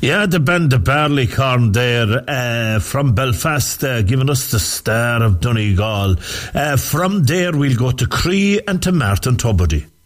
Yeah, the band The Barleycorn there from Belfast, giving us the Star of Donegal. From there we'll go to Cree and to Martin Tubridy.